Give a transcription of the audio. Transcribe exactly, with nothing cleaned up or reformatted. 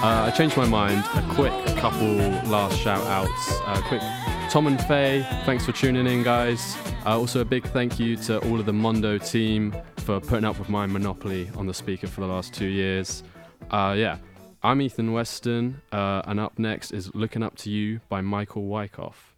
Uh, I changed my mind. A quick couple last shout-outs. Uh, quick, Tom and Faye, thanks for tuning in, guys. Uh, also, a big thank you to all of the Mondo team for putting up with my monopoly on the speaker for the last two years. Uh, yeah, I'm Ethan Weston, uh, and up next is Looking Up to You by Michael Wyckoff.